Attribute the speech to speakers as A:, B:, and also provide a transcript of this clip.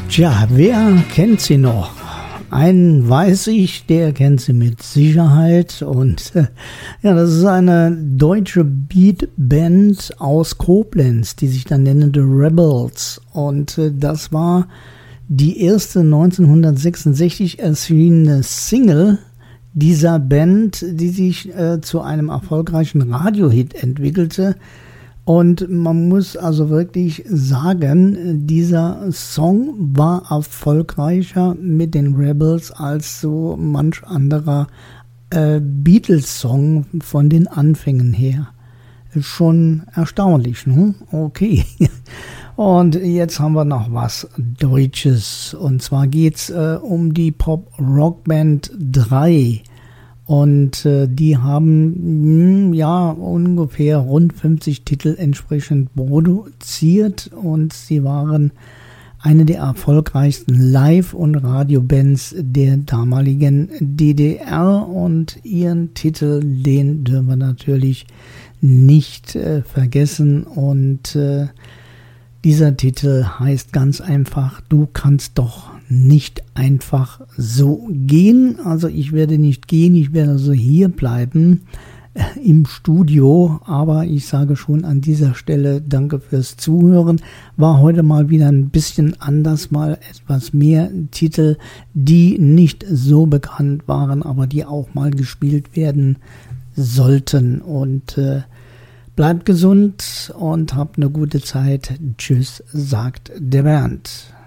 A: Tja, wer kennt sie noch? Einen weiß ich, der kennt sie mit Sicherheit. Und ja, das ist eine deutsche Beatband aus Koblenz, die sich dann nennen The Rebels. Und das war die erste 1966 erschienene Single dieser Band, die sich zu einem erfolgreichen Radiohit entwickelte. Und man muss also wirklich sagen, dieser Song war erfolgreicher mit den Rebels als so manch anderer Beatles-Song von den Anfängen her. Ist schon erstaunlich, ne? Okay. Und jetzt haben wir noch was Deutsches. Und zwar geht's um die Pop-Rock-Band 3. Und die haben ja ungefähr rund 50 Titel entsprechend produziert und sie waren eine der erfolgreichsten Live- und Radiobands der damaligen DDR und ihren Titel, den dürfen wir natürlich nicht vergessen und dieser Titel heißt ganz einfach, du kannst doch nicht einfach so gehen. Also ich werde nicht gehen, ich werde also hier bleiben im Studio. Aber ich sage schon an dieser Stelle danke fürs Zuhören. War heute mal wieder ein bisschen anders, mal etwas mehr Titel, die nicht so bekannt waren, aber die auch mal gespielt werden sollten. Und bleibt gesund und habt eine gute Zeit. Tschüss, sagt der Bernd.